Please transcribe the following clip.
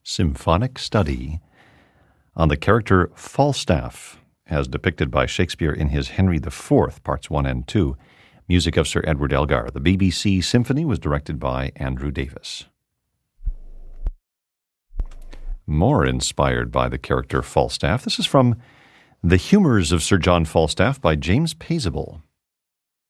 symphonic study on the character Falstaff, as depicted by Shakespeare in his Henry IV, Parts 1 and 2, music of Sir Edward Elgar. The BBC Symphony was directed by Andrew Davis. More inspired by the character Falstaff, this is from The Humours of Sir John Falstaff by James Paisible.